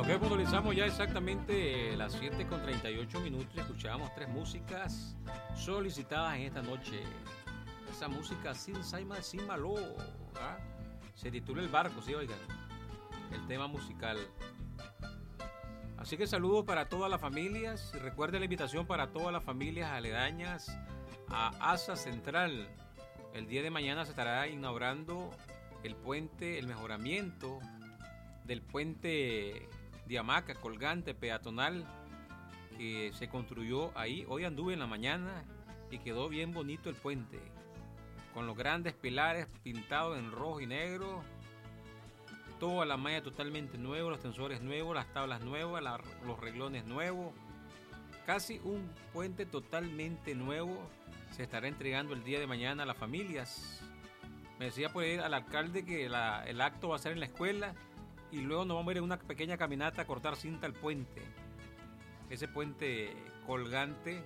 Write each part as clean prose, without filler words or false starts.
Ok, puntualizamos ya exactamente las 7:38 y escuchábamos tres músicas solicitadas en esta noche. Esa música sin Saima, sin Malo, ¿ah? Se titula El Barco, sí, oigan, el tema musical. Así que saludos para todas las familias. Recuerde la invitación para todas las familias aledañas a Asa Central. El día de mañana se estará inaugurando el puente, el mejoramiento del puente de hamaca colgante peatonal que se construyó ahí. Hoy anduve en la mañana y quedó bien bonito el puente, con los grandes pilares pintados en rojo y negro, toda la malla totalmente nueva, los tensores nuevos, las tablas nuevas, los reglones nuevos, casi un puente totalmente nuevo. Se estará entregando el día de mañana a las familias. Me decía por ahí al alcalde que el acto va a ser en la escuela y luego nos vamos a ir en una pequeña caminata a cortar cinta al puente. Ese puente colgante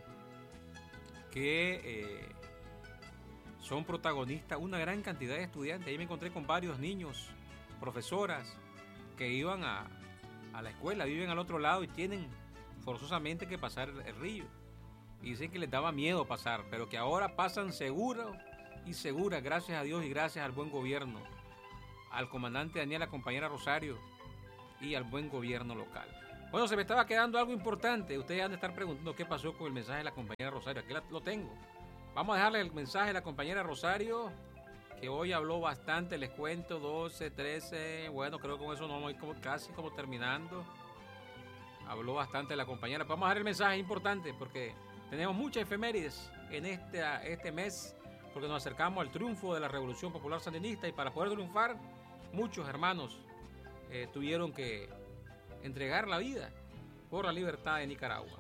que son protagonistas una gran cantidad de estudiantes. Ahí me encontré con varios niños, profesoras, que iban a la escuela, viven al otro lado y tienen forzosamente que pasar el río. Y dicen que les daba miedo pasar, pero que ahora pasan seguro y segura, gracias a Dios y gracias al buen gobierno, al comandante Daniel, a la compañera Rosario y al buen gobierno local. Bueno, se me estaba quedando algo importante. Ustedes han de estar preguntando qué pasó con el mensaje de la compañera Rosario. Aquí lo tengo. Vamos a dejarle el mensaje de la compañera Rosario, que hoy habló bastante, les cuento, 12, 13, bueno, creo que con eso no vamos a ir casi como terminando. Habló bastante la compañera. Vamos a dejar el mensaje importante porque tenemos muchas efemérides en este mes, porque nos acercamos al triunfo de la Revolución Popular Sandinista y para poder triunfar, muchos hermanos tuvieron que entregar la vida por la libertad de Nicaragua.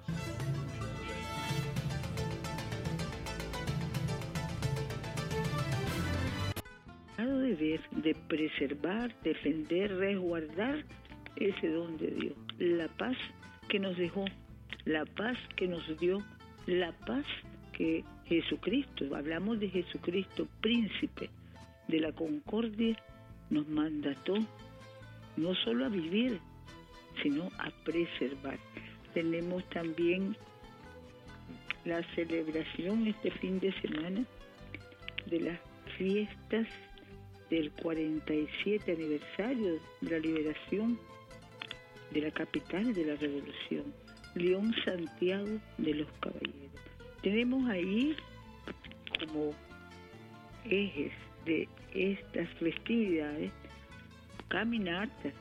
Deber de preservar, defender, resguardar ese don de Dios, la paz que nos dejó, la paz que nos dio, la paz que Jesucristo, hablamos de Jesucristo, príncipe de la concordia, nos mandató no solo a vivir, sino a preservar. Tenemos también la celebración este fin de semana de las fiestas del 47 aniversario de la liberación de la capital de la revolución, León Santiago de los Caballeros. Tenemos ahí como ejes de estas festividades caminatas,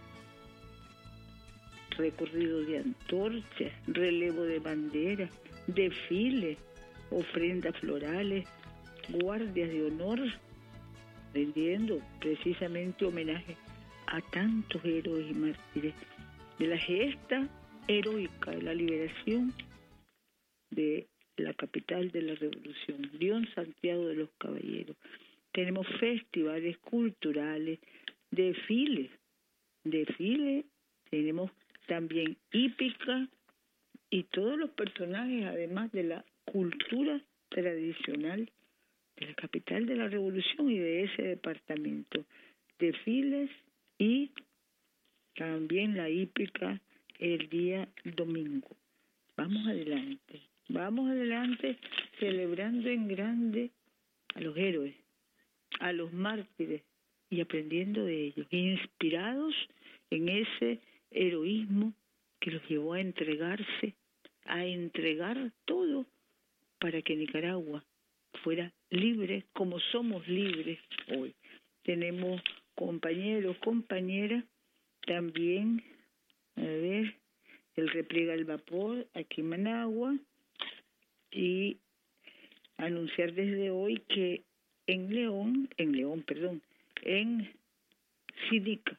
recorrido de antorchas, relevo de banderas, desfiles, ofrendas florales, guardias de honor, rendiendo precisamente homenaje a tantos héroes y mártires de la gesta heroica de la liberación de la capital de la revolución, León Santiago de los Caballeros. Tenemos festivales culturales, desfiles, tenemos también hípica y todos los personajes, además de la cultura tradicional de la capital de la revolución y de ese departamento. Desfiles y también la hípica el día domingo. Vamos adelante celebrando en grande a los héroes, a los mártires y aprendiendo de ellos, inspirados en ese heroísmo que los llevó a entregarse, a entregar todo para que Nicaragua fuera libre como somos libres hoy. Tenemos compañeros, compañeras, también, a ver, el repliega el vapor aquí en Managua y anunciar desde hoy que en Sinica,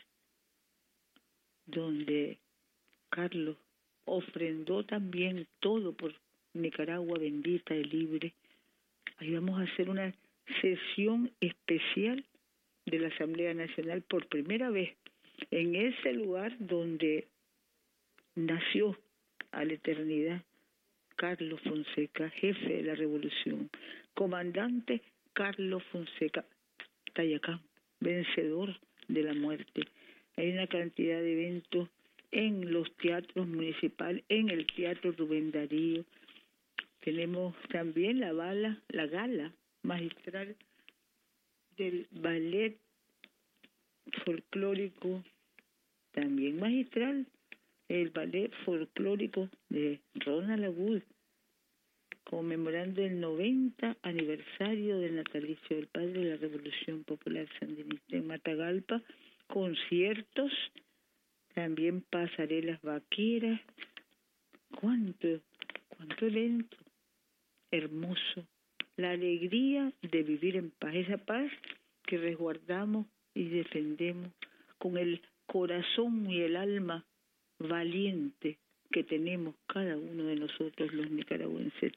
donde Carlos ofrendó también todo por Nicaragua bendita y libre, ahí vamos a hacer una sesión especial de la Asamblea Nacional por primera vez en ese lugar donde nació a la eternidad Carlos Fonseca, jefe de la revolución, comandante Carlos Fonseca Tayacán, vencedor de la muerte. Hay una cantidad de eventos en los teatros municipales, en el Teatro Rubén Darío. Tenemos también la gala magistral del ballet folclórico, también magistral, el ballet folclórico de Ronald Wood, conmemorando el 90 aniversario del natalicio del padre de la Revolución Popular Sandinista en Matagalpa, conciertos, también pasarelas vaqueras. ¿Cuánto evento hermoso! La alegría de vivir en paz, esa paz que resguardamos y defendemos con el corazón y el alma valiente que tenemos cada uno de nosotros los nicaragüenses.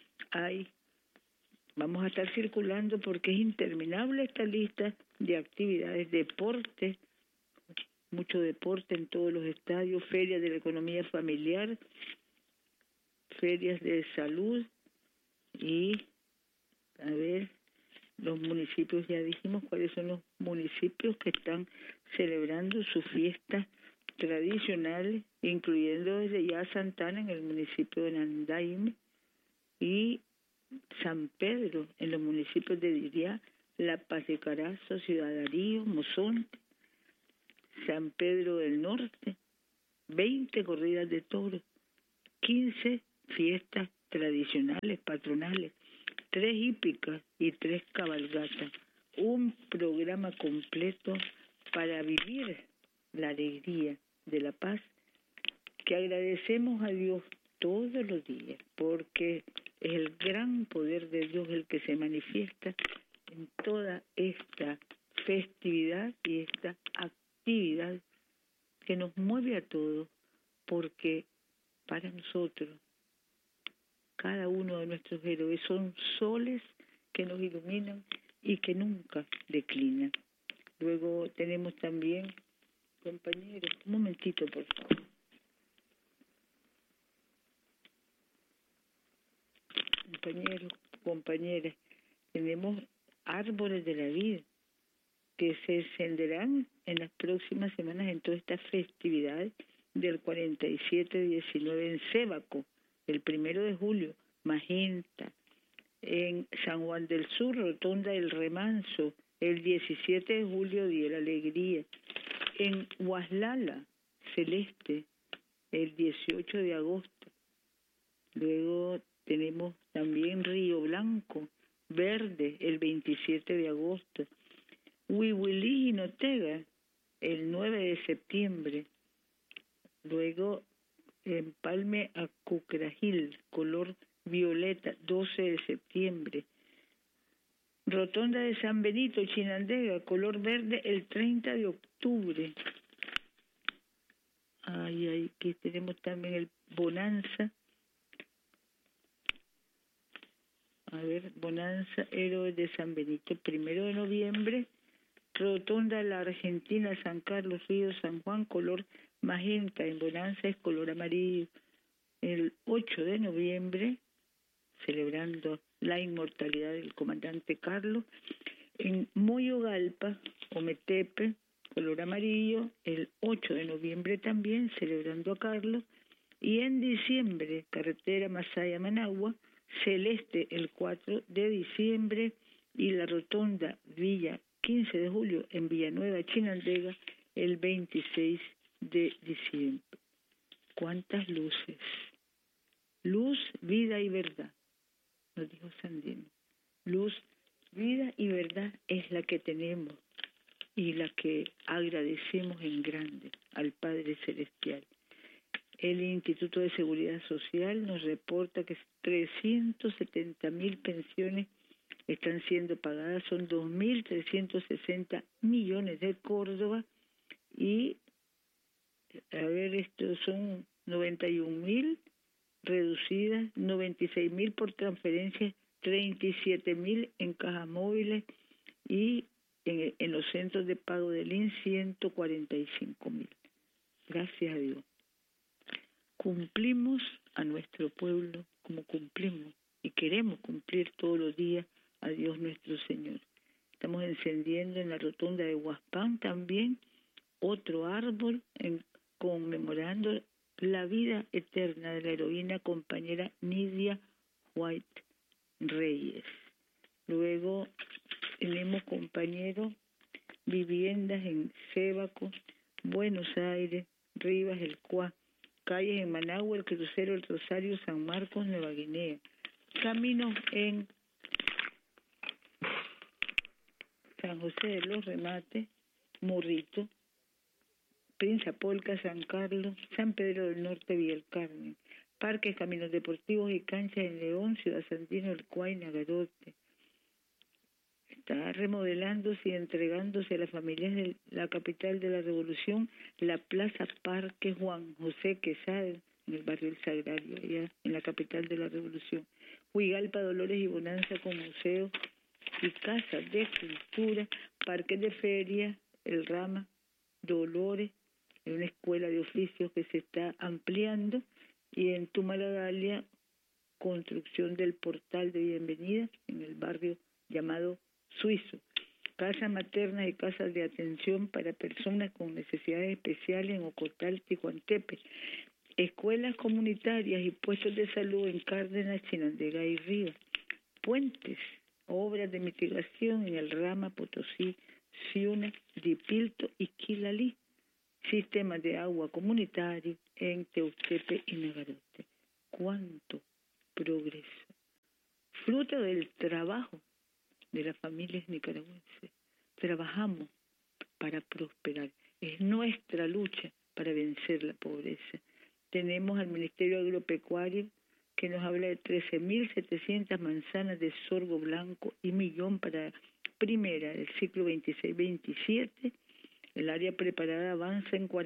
Vamos a estar circulando porque es interminable esta lista de actividades, deporte, mucho deporte en todos los estadios, ferias de la economía familiar, ferias de salud y, a ver, los municipios, ya dijimos cuáles son los municipios que están celebrando sus fiestas tradicionales, incluyendo desde ya Santana en el municipio de Nandaime y San Pedro en los municipios de Diriá, La Paz de Carazo, Ciudad Darío, Mozonte, San Pedro del Norte, 20 corridas de toros, 15 fiestas tradicionales, patronales, 3 hípicas y 3 cabalgatas. Un programa completo para vivir la alegría de la paz, que agradecemos a Dios todos los días, porque es el gran poder de Dios el que se manifiesta en toda esta festividad y esta actividad que nos mueve a todos, porque para nosotros cada uno de nuestros héroes son soles que nos iluminan y que nunca declinan. Luego tenemos también, compañeros, un momentito por favor. Compañeros, compañeras, tenemos árboles de la vida que se encenderán en las próximas semanas en toda esta festividad del 47-19 en Sébaco, el 1 de julio, Magenta, en San Juan del Sur, Rotonda del Remanso, el 17 de julio, Día de la Alegría, en Huaslala, Celeste, el 18 de agosto. Luego tenemos también Río Blanco, Verde, el 27 de agosto. Huihuilí y Notega, el 9 de septiembre. Luego Empalme a Cucragil, color violeta, 12 de septiembre. Rotonda de San Benito, Chinandega, color verde, el 30 de octubre. Aquí tenemos también el Bonanza. Bonanza, Héroes de San Benito, 1 de noviembre. Rotonda La Argentina, San Carlos, Río San Juan, color magenta. En Bonanza es color amarillo. El 8 de noviembre, celebrando la inmortalidad del comandante Carlos. En Moyogalpa, Ometepe, color amarillo, el 8 de noviembre también, celebrando a Carlos. Y en diciembre, carretera Masaya-Managua, celeste el 4 de diciembre, y la rotonda Villa 15 de julio en Villanueva, Chinandega, el 26 de diciembre. ¿Cuántas luces? Luz, vida y verdad, nos dijo Sandino. Luz, vida y verdad es la que tenemos y la que agradecemos en grande al Padre Celestial. El Instituto de Seguridad Social nos reporta que 370.000 pensiones están siendo pagadas, son 2.360 millones de Córdoba y, estos son 91.000 reducidas, 96.000 por transferencias, 37.000 en cajas móviles y en los centros de pago del INS 145.000. Gracias a Dios. Cumplimos a nuestro pueblo como cumplimos y queremos cumplir todos los días a Dios nuestro Señor. Estamos encendiendo en la rotonda de Huaspán también otro árbol en conmemorando la vida eterna de la heroína compañera Nidia White Reyes. Luego tenemos, compañeros, viviendas en Sébaco, Buenos Aires, Rivas, El Cuá, calles en Managua, El Crucero, El Rosario, San Marcos, Nueva Guinea, caminos en San José de los Remates, Morrito, Prinzapolca, San Carlos, San Pedro del Norte, Villa del Carmen, parques, caminos deportivos y canchas en León, Ciudad Sandino, El Cuá y Nagarote. Está remodelándose y entregándose a las familias de la capital de la Revolución la Plaza Parque Juan José Quesada, en el barrio El Sagrario, allá en la capital de la Revolución. Huigalpa, Dolores y Bonanza con museos y casas de cultura, parques de feria, El Rama, Dolores, en una escuela de oficios que se está ampliando, y en Tumalagalia, construcción del portal de bienvenida en el barrio llamado Suizo, casas maternas y casas de atención para personas con necesidades especiales en Ocotal, Tijuantepe, escuelas comunitarias y puestos de salud en Cárdenas, Chinandega y Rivas, puentes, obras de mitigación en el Rama, Potosí, Ciuna, Dipilto y Quilalí, sistemas de agua comunitario en Teustepe y Nagarote. ¡Cuánto progreso! Fruto del trabajo de las familias nicaragüenses. Trabajamos para prosperar. Es nuestra lucha para vencer la pobreza. Tenemos al Ministerio Agropecuario que nos habla de 13.700 manzanas de sorgo blanco y 1.000.000 para primera del ciclo 26-27. El área preparada avanza en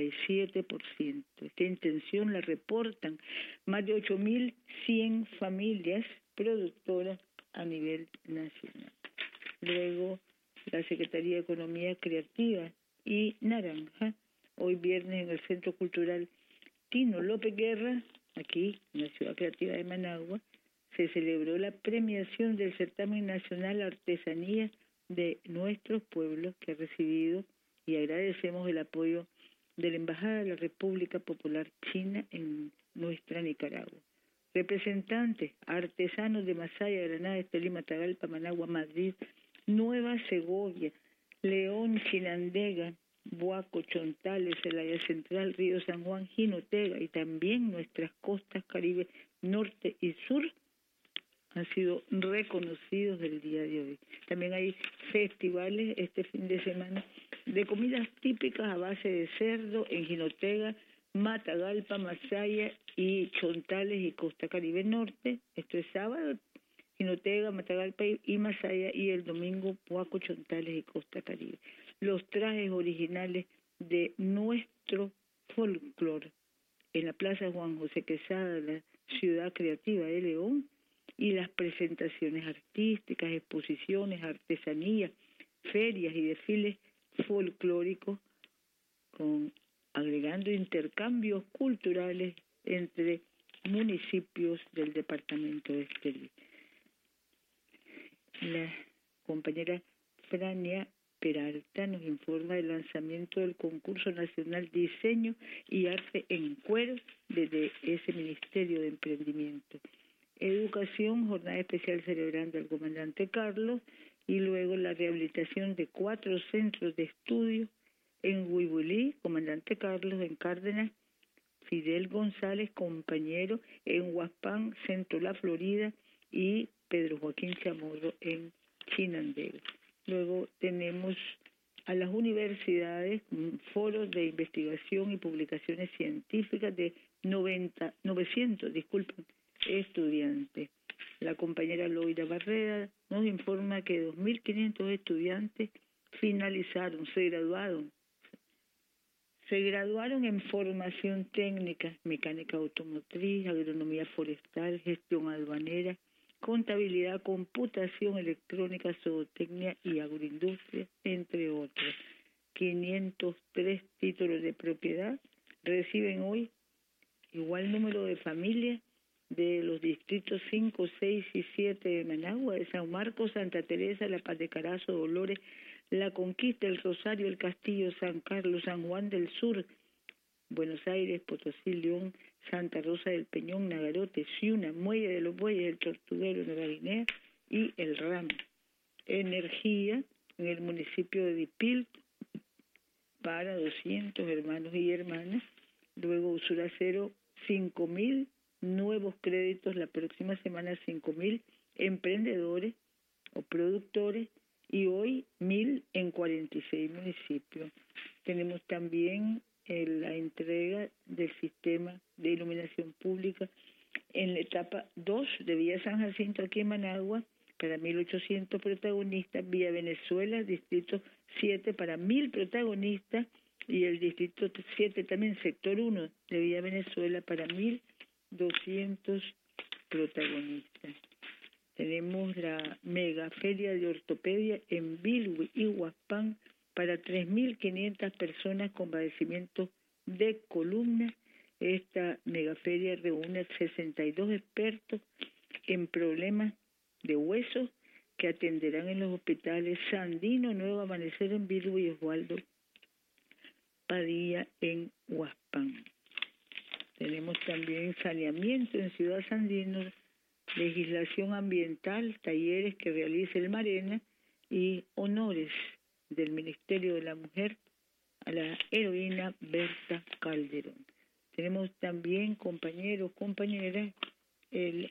47%. Esta intención la reportan más de 8.100 familias productoras a nivel nacional. Luego, la Secretaría de Economía Creativa y Naranja, hoy viernes en el Centro Cultural Tino López Guerra, aquí en la Ciudad Creativa de Managua, se celebró la premiación del Certamen Nacional Artesanía de nuestros pueblos, que ha recibido, y agradecemos el apoyo de la Embajada de la República Popular China en nuestra Nicaragua. Representantes, artesanos de Masaya, Granada, Estelí, Matagalpa, Managua, Madrid, Nueva Segovia, León, Chinandega, Buaco, Chontales, Celaya Central, Río San Juan, Jinotega y también nuestras costas Caribe Norte y Sur han sido reconocidos el día de hoy. También hay festivales este fin de semana de comidas típicas a base de cerdo en Jinotega, Matagalpa, Masaya y Chontales y Costa Caribe Norte. Esto es sábado, Jinotega, Matagalpa y Masaya, y el domingo Puaco, Chontales y Costa Caribe. Los trajes originales de nuestro folclore en la Plaza Juan José Quesada, la Ciudad Creativa de León, y las presentaciones artísticas, exposiciones, artesanías, ferias y desfiles folclóricos, agregando intercambios culturales entre municipios del departamento de Estelí. La compañera Frania Peralta nos informa del lanzamiento del concurso nacional Diseño y Arte en Cuero desde ese Ministerio de Emprendimiento. Educación, jornada especial celebrando al comandante Carlos, y luego la rehabilitación de 4 centros de estudio en Huibulí, comandante Carlos, en Cárdenas, Fidel González, compañero, en Huaspán, Centro La Florida, y Pedro Joaquín Chamorro en Chinandega. Luego tenemos a las universidades, foros de investigación y publicaciones científicas de 900 estudiantes. La compañera Loida Barrera nos informa que 2.500 estudiantes se graduaron en formación técnica, mecánica automotriz, agronomía forestal, gestión aduanera, contabilidad, computación electrónica, zootecnia y agroindustria, entre otros. 503 títulos de propiedad reciben hoy igual número de familias de los distritos 5, 6 y 7 de Managua, de San Marcos, Santa Teresa, La Paz de Carazo, Dolores, La Conquista, El Rosario, El Castillo, San Carlos, San Juan del Sur, Buenos Aires, Potosí, León, Santa Rosa del Peñón, Nagarote, Ciuna, Muelle de los Bueyes, El Tortuguero, Nueva Guinea y El Ramo. Energía en el municipio de Dipil para 200 hermanos y hermanas. Luego Usuracero, 5.000 nuevos créditos la próxima semana, 5.000 emprendedores o productores y hoy 1.000 en 46 municipios. Tenemos también la entrega del sistema de iluminación pública en la etapa 2 de Vía San Jacinto aquí en Managua para 1.800 protagonistas, Vía Venezuela, distrito 7 para 1.000 protagonistas y el distrito 7 también, sector 1 de Vía Venezuela para 1.200 protagonistas. Tenemos la mega feria de ortopedia en Bilwi y Huaspán para 3.500 personas con padecimientos de columna. Esta megaferia reúne a 62 expertos en problemas de huesos que atenderán en los hospitales Sandino, Nuevo Amanecer en Bilwi y Osvaldo Padilla en Huaspán. Tenemos también saneamiento en Ciudad Sandino, legislación ambiental, talleres que realiza el Marena y honores del Ministerio de la Mujer a la heroína Berta Calderón. Tenemos también, compañeros, compañeras, el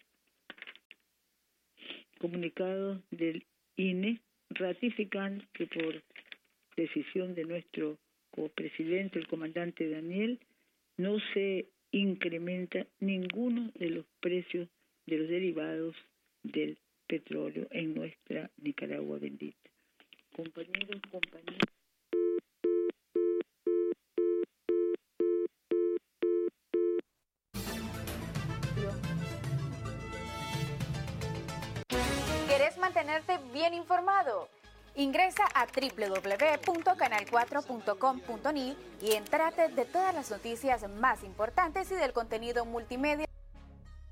comunicado del INE ratificando que por decisión de nuestro copresidente, el comandante Daniel, no se incrementa ninguno de los precios de los derivados del petróleo en nuestra Nicaragua bendita. Compañeros, compañeras. ¿Quieres mantenerte bien informado? Ingresa a www.canal4.com.ni y entrate de todas las noticias más importantes y del contenido multimedia.